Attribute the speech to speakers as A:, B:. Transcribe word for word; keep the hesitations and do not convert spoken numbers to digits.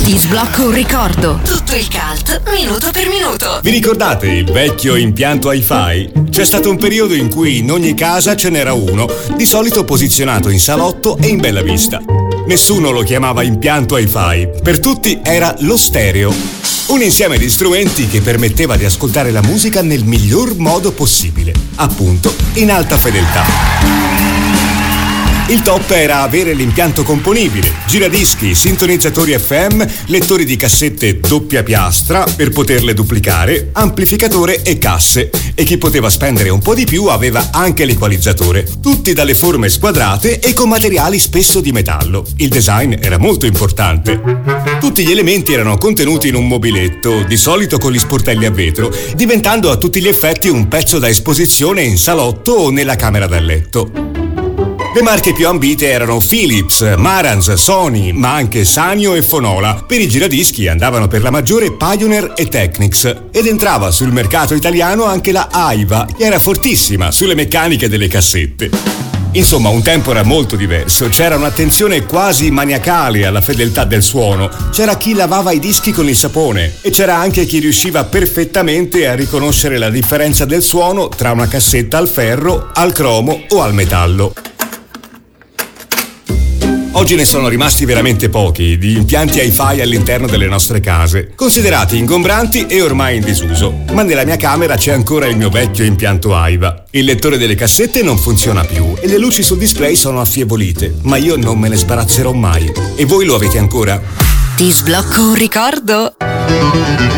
A: Ti sblocco un ricordo. Tutto il cult, minuto per minuto.
B: Vi ricordate il vecchio impianto hi-fi? C'è stato un periodo in cui in ogni casa ce n'era uno, di solito posizionato in salotto e in bella vista. Nessuno lo chiamava impianto hi-fi, per tutti era lo stereo. Un insieme di strumenti che permetteva di ascoltare la musica nel miglior modo possibile, appunto in alta fedeltà. Il top era avere l'impianto componibile, giradischi, sintonizzatori F M, lettori di cassette doppia piastra per poterle duplicare, amplificatore e casse. E chi poteva spendere un po' di più aveva anche l'equalizzatore, tutti dalle forme squadrate e con materiali spesso di metallo. Il design era molto importante. Tutti gli elementi erano contenuti in un mobiletto, di solito con gli sportelli a vetro, diventando a tutti gli effetti un pezzo da esposizione in salotto o nella camera da letto. Le marche più ambite erano Philips, Marantz, Sony, ma anche Sanyo e Fonola. Per i giradischi andavano per la maggiore Pioneer e Technics. Ed entrava sul mercato italiano anche la Aiva, che era fortissima sulle meccaniche delle cassette. Insomma, un tempo era molto diverso, c'era un'attenzione quasi maniacale alla fedeltà del suono, c'era chi lavava i dischi con il sapone e c'era anche chi riusciva perfettamente a riconoscere la differenza del suono tra una cassetta al ferro, al cromo o al metallo. Oggi ne sono rimasti veramente pochi di impianti hi-fi all'interno delle nostre case, considerati ingombranti e ormai in disuso. Ma nella mia camera c'è ancora il mio vecchio impianto Aiva. Il lettore delle cassette non funziona più e le luci sul display sono affievolite, ma io non me ne sbarazzerò mai. E voi lo avete ancora?
A: Ti sblocco un ricordo.